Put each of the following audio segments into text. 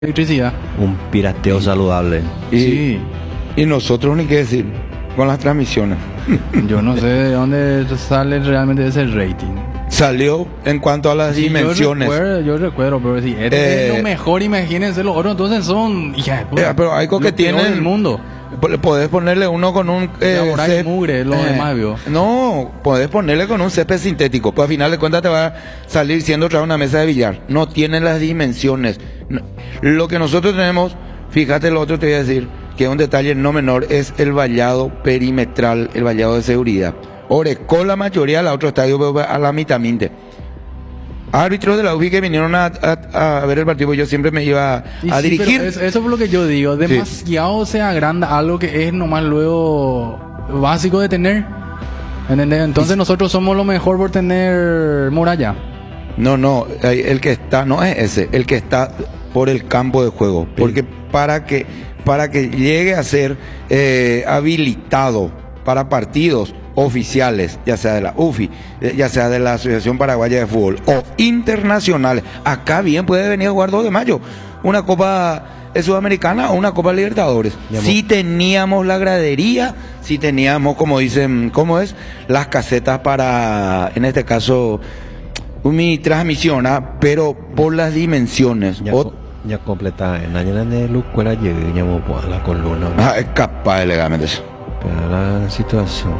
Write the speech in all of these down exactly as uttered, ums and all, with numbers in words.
electricidad. Un pirateo Sí. saludable. Y, Sí. y nosotros ni qué decir con las transmisiones. Yo no sé de dónde sale realmente ese rating. Salió en cuanto a las Sí, dimensiones. Yo recuerdo, yo recuerdo, pero si este Eh, es lo mejor, imagínense los otros, entonces son. Hija de puta, Eh, pero hay cosas lo que peor tienen- del mundo. Po- Podés ponerle uno con un Ya, por ahí cep- mugre, lo demás, vio. No, podés ponerle con un césped sintético. Pues al final de cuentas te va a salir siendo otra vez una mesa de billar. No tiene las dimensiones. No- Lo que nosotros tenemos, fíjate lo otro te voy a decir, que es un detalle no menor, es el vallado perimetral, el vallado de seguridad. Orecó la mayoría de los otros estadios pero a la mitad minte. Árbitros de la U B I que vinieron a, a- a ver el partido, pues yo siempre me iba Y a sí, dirigir. pero es- eso es lo que yo digo. Demasiado se agranda algo que es nomás luego básico de tener. ¿Entendés? Entonces nosotros somos lo mejor por tener muralla. No, no, eh, el que está, no es ese, el que está por el campo de juego. Porque para que, para que llegue a ser eh, habilitado para partidos oficiales, ya sea de la U F I, eh, ya sea de la Asociación Paraguaya de Fútbol o internacionales, acá bien puede venir a jugar dos de mayo, una Copa eh, Sudamericana o una Copa Libertadores. Ya, Si teníamos la gradería, si teníamos, como dicen, ¿cómo es? Las casetas para, en este caso, mi transmisión, ¿ah? Pero por las dimensiones. Ya, O- co- ya completa. En año de luz, cuela llegué, ya me a la columna. ah, es capaz de legalmente eso. Pero la situación.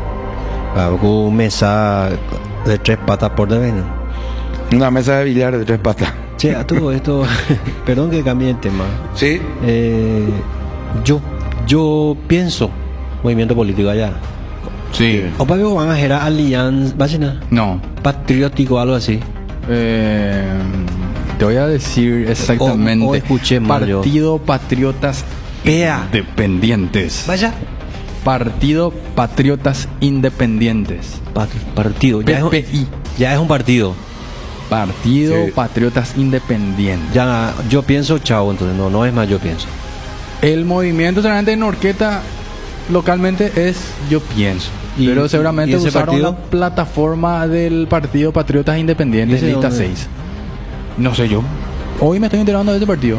Hago mesa de tres patas por devenir. Una mesa de billar de tres patas. Che, a todo esto, perdón que cambie el tema. Sí, Eh, yo, yo pienso, movimiento político allá. Sí. O para que van a generar alianza, vayan No. patriótico o algo así. Eh, te voy a decir exactamente. O- o escuché mal yo. Partido Patriotas Ea. Independientes. Vaya. Partido Patriotas Independientes. Pat- partido. Ya es, un, P P I. ya es un partido. Partido Sí. Patriotas Independientes. Ya, yo pienso, chao, entonces no, no es más, yo pienso. El movimiento seguramente en Orqueta localmente es Yo Pienso. ¿Y- pero y- seguramente y ese usaron partido? la plataforma del Partido Patriotas Independientes, ¿Y ese lista dónde? seis. No sé yo. Hoy me estoy enterando de ese partido.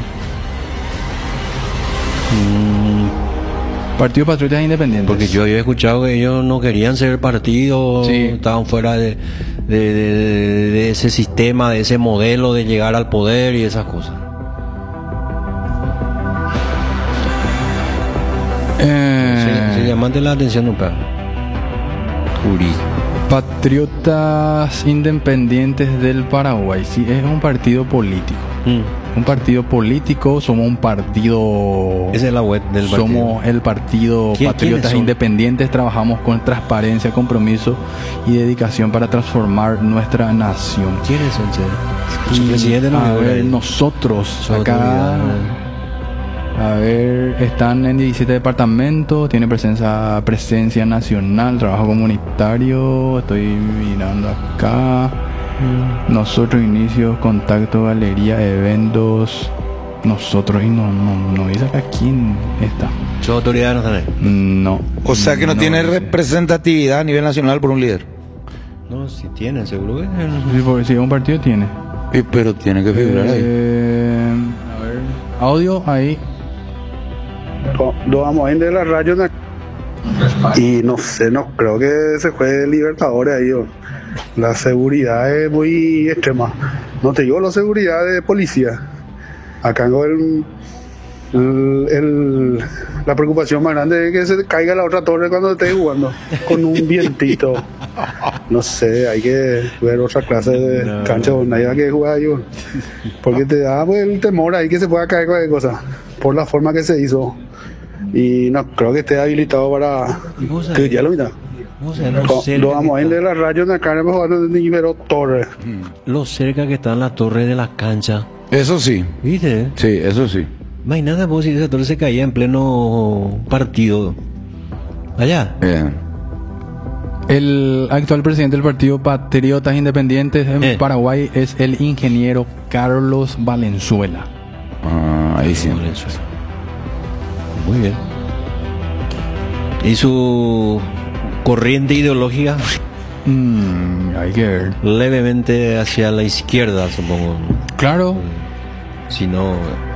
Partido Patriotas Independientes. Porque yo había escuchado que ellos no querían ser partido, Sí. estaban fuera de, de, de- de- de ese sistema, de ese modelo de llegar al poder y esas cosas. Eh, Se, se llamante la atención un poco. Turismo. Patriotas Independientes del Paraguay. Sí, es un partido político. Mm. Un partido político, somos un partido... Esa es la web del partido. Somos el partido ¿Quién- Patriotas quiénes son? Independientes, trabajamos con transparencia, compromiso y dedicación para transformar nuestra nación. ¿Quiénes son, che? Y, Su presidente no a figura ver, ahí. nosotros Su acá, autoridad. a ver, están en diecisiete departamentos, tiene presencia presencia nacional, trabajo comunitario, estoy mirando acá. Nosotros, inicios, contacto, galería, eventos. Nosotros, y no, no, no dice acá quién está. Su autoridad no están ahí. No. o sea que no, tiene dice. representatividad a nivel nacional por un líder. No, si tienen, seguro que Sí, porque si un partido tiene. Y, pero tiene que figurar ahí. Eh, a ver. Audio ahí. Lo vamos a ir de la radio na- y no sé, no creo que se juegue Libertadores ahí. ¿O? La seguridad es muy extrema. No te digo la seguridad de policía. Acá con el, el- el- la preocupación más grande es que se caiga la otra torre cuando esté jugando con un vientito. No sé, hay que ver otra clase de No. cancha donde haya que jugar ahí. ¿O? Porque te da pues, el temor ahí que se pueda caer cualquier cosa por la forma que se hizo. Y no creo que esté habilitado para ¿Y vos sabés? que ya lo mira. O sea, lo Lo cerca, lo vamos a que ir de está- la radio de acá, hemos jugado de Ibero Torre. lo cerca que están las torres de las canchas. Eso sí, ¿Viste? sí, eso sí. Imagínate vos si esa torre se caía en pleno partido. Allá. Bien. El actual presidente del partido Patriotas Independientes en Eh. Paraguay es el ingeniero Carlos Valenzuela. Ah, ahí sí. Muy bien. ¿Y su corriente ideológica? Mm, hay que ver. Levemente hacia la izquierda, supongo. Claro. Si no,